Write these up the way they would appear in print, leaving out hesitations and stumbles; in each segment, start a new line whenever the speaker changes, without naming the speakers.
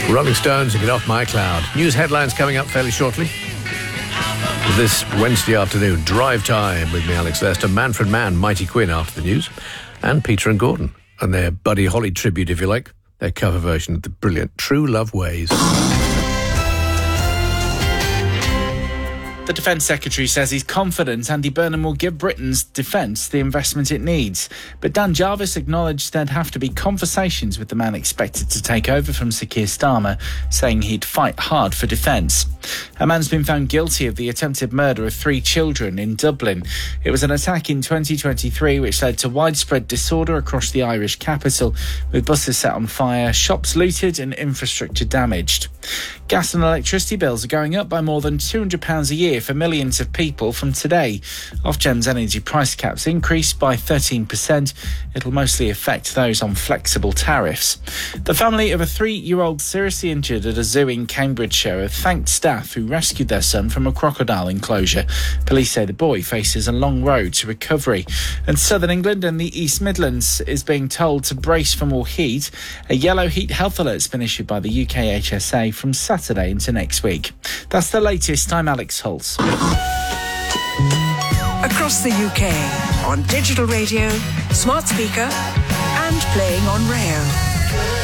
Rolling Stones and Get Off My Cloud. News headlines coming up fairly shortly. This Wednesday afternoon, Drive Time with me, Alex Lester, Manfred Mann, Mighty Quinn after the news, and Peter and Gordon, and their Buddy Holly tribute, if you like, their cover version of the brilliant True Love Ways.
The Defence Secretary says he's confident Andy Burnham will give Britain's defence the investment it needs. But Dan Jarvis acknowledged there'd have to be conversations with the man expected to take over from Sir Keir Starmer, saying he'd fight hard for defence. A man's been found guilty of the attempted murder of 3 children in Dublin. It was an attack in 2023 which led to widespread disorder across the Irish capital, with buses set on fire, shops looted and infrastructure damaged. Gas and electricity bills are going up by more than £200 a year for millions of people from today. Ofgem's energy price caps increased by 13%. It'll mostly affect those on flexible tariffs. The family of a 3-year-old seriously injured at a zoo in Cambridgeshire have thanked staff who rescued their son from a crocodile enclosure. Police say the boy faces a long road to recovery. And Southern England and the East Midlands is being told to brace for more heat. A yellow heat health alert's been issued by the UK HSA from Saturday into next week. That's the latest. I'm Alex Holtz.
Across the UK, on digital radio, smart speaker, and playing on rail.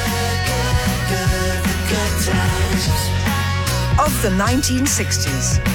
Of the 1960s.